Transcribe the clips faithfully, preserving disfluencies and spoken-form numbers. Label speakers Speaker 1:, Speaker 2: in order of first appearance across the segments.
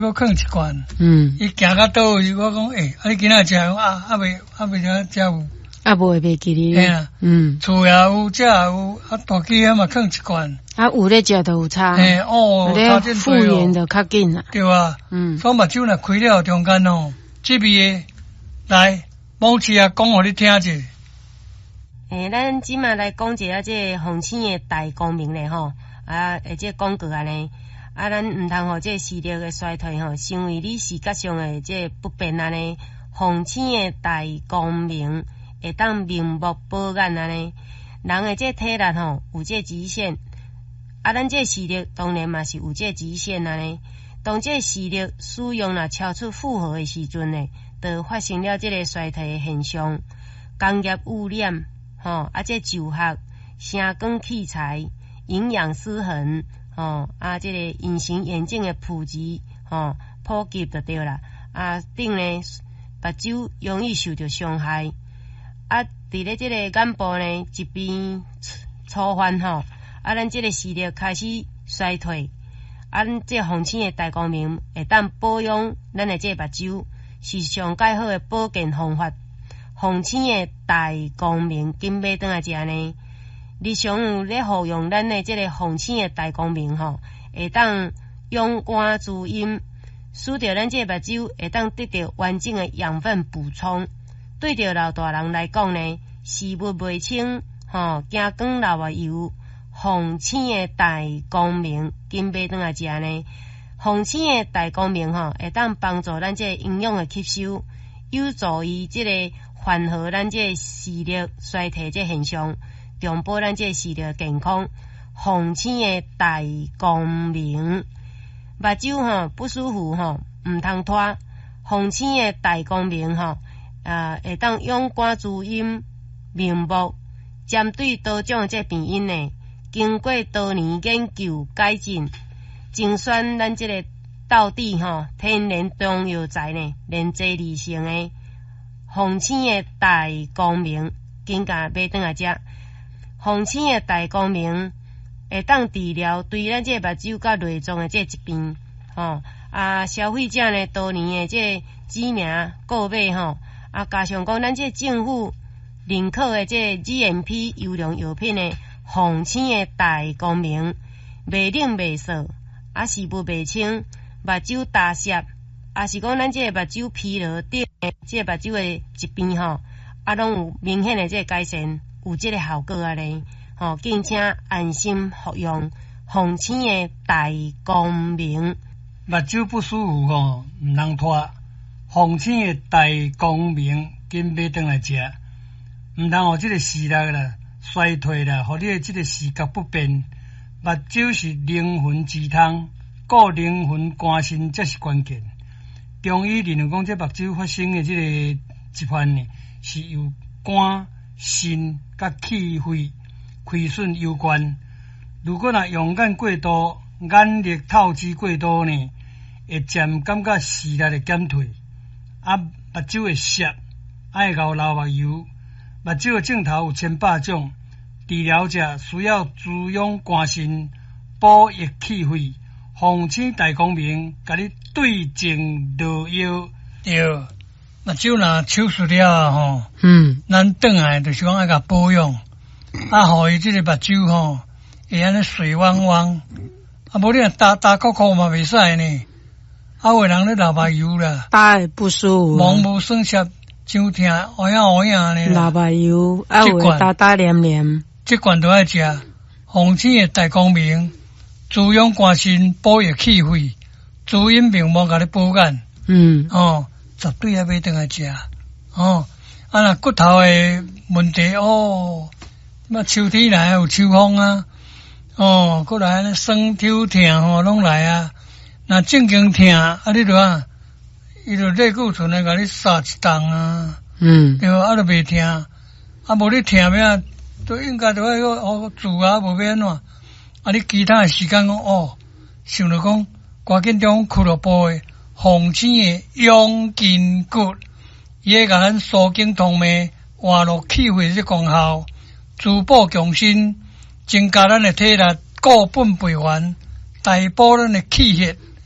Speaker 1: 我啃一罐。
Speaker 2: 嗯，
Speaker 1: 伊行到倒位，我讲诶，啊你今仔食啊？啊未啊未食食有。
Speaker 2: 啊无袂记哩。
Speaker 1: 嘿啦，
Speaker 2: 嗯，
Speaker 1: 厝也有，这也有，啊大机啊嘛啃一罐。
Speaker 2: 啊有咧食都有差。
Speaker 1: 嘿哦，差真多
Speaker 2: 复原的较紧啊。
Speaker 1: 对啊。嗯。所以目睭若开了中间哦，这边的来，某次啊讲互你听者。
Speaker 3: 诶，咱即马来讲一下这风醒的大光明咧吼，啊，诶，这广告安尼，啊，咱毋通互这视力的衰退吼，成为你视觉上的这不便安尼。风醒的大光明会当明目保眼安尼，人的这体力吼有这极限，啊，咱这视力当然嘛是有这极限安尼。当这视力使用若超出负荷的时阵呢，就发生了这个衰退的现象，工业污染。吼、哦，啊，这就学、声光器材、营养失衡，吼、哦，啊，这个隐形眼镜的普及，吼、哦，普及就对啦。啊，顶呢，目睭容易受到伤害。啊，伫咧这个眼部呢，一边粗犯吼，啊，咱这个视力开始衰退。啊，咱这风醒的大光明会当保养咱的这目睭，是上介好的保健方法。风醒的大光明，紧买转来食呢。日常有咧服用咱的这个风醒的大光明吼，会当用肝滋阴，使得咱这目睭会当得到完整的养分补充。对着老大人来讲呢，视物袂清吼，惊光流啊油，风醒的大光明，紧买转来食呢。风醒的大光明吼，会当帮助咱这营养的吸收，有助于这个。缓和咱这视力衰退这现象，重保咱这视力健康。风醒的大光明，目睭吼不舒服吼，唔通拖。风醒的大光明吼，啊会当用肝滋阴明目，针对多种这病因呢，经过多年研究改进，精选咱这个道地吼天然中药材呢，连接理性的。风醒的大光明，紧甲买转来食。风醒的大光明会当治疗对咱这目睭甲内脏的这疾病，吼、哦、啊消费者呢多年的这知名购买吼，啊加上讲咱这政府认可的这 G M P 优良药品的风醒的大光明，袂冷袂涩，啊视物袂清，目睭大涩。啊是讲咱这个目睭疲劳等这个目睭的疾病吼，啊拢有明显的这个改善，有这个效果啊咧，吼，敬请安心服用风醒的大光明。
Speaker 1: 目睭不舒服吼，唔通拖，风醒的大光明紧买转来食，唔通互这个视力啦衰退啦，互你的这个视觉不便。目睭是灵魂之汤，顾灵魂肝肾才是关键。中医认为讲，这目睭发生的这个疾患呢，是由肝、肾甲气血亏损有关。如果若用眼过度、眼力透支过度呢，会渐感觉视力会减退，啊，目睭会涩，爱熬流目油。目睭的镜头有千百种，治疗者需要滋养肝肾、补益气血。风醒大光明，甲你对症落药。对，目睭若手术了吼，嗯，咱转来就是讲爱甲保养，啊，互伊即个目睭吼会安尼水汪汪，啊，无你若打打扣扣嘛袂使呢，啊，有人咧流目油啦，
Speaker 2: 打会不舒服，
Speaker 1: 忙无算涩，伤疼，乌影乌影呢。
Speaker 2: 流目油，啊，有打打黏黏，
Speaker 1: 这罐都爱食，风醒的大光明。滋养肝肾，补益气血，滋阴明目，甲你保眼。嗯，哦，绝对要买转来食。哦，啊，若骨头的问题，哦，那秋天来有秋风啊，哦，过来咧酸抽疼吼，拢来啊。若正经疼，啊，你著啊，伊著类固醇来甲你撒一档啊。嗯，对，啊，著袂疼，啊，无你疼咩？都应该著要学住啊，无要安怎？啊！你其他的时间讲哦，想着讲，赶紧中俱乐部的风醒的养筋骨，伊会甲咱疏筋通脉、活络气血之功效，滋补强身，增加咱的体力，固本培元，大补咱的气血，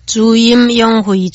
Speaker 2: 滋阴养肺